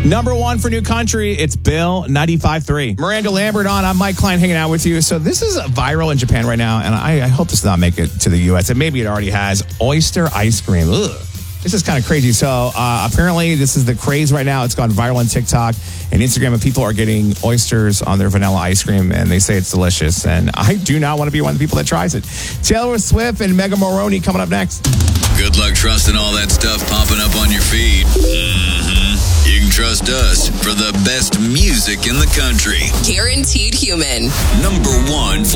Number one for new country, it's Bill 95.3. Miranda Lambert on. I'm Mike Klein hanging out with you. So this is viral in Japan right now, and I hope this does not make it to the U.S. And maybe it already has. Oyster ice cream. Ugh. This is kind of crazy. So apparently this is the craze right now. It's gone viral on TikTok and Instagram, and people are getting oysters on their vanilla ice cream, and they say it's delicious. And I do not want to be one of the people that tries it. Taylor Swift and Mega Moroney coming up next. Good luck trusting all that stuff popping up on your feed. You can trust us for the best music in the country. Guaranteed Human. Number one.